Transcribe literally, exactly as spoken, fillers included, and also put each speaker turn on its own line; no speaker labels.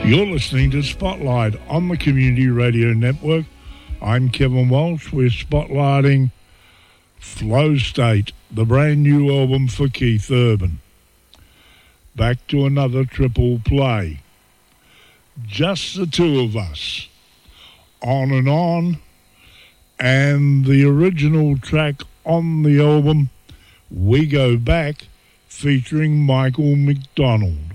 You're listening to Spotlight on the Community Radio Network. I'm Kevin Walsh. We're spotlighting Flow State, the brand new album for Keith Urban. Back to another triple play. Just the two of us. On and On. And the original track on the album, We Go Back, featuring Michael McDonald.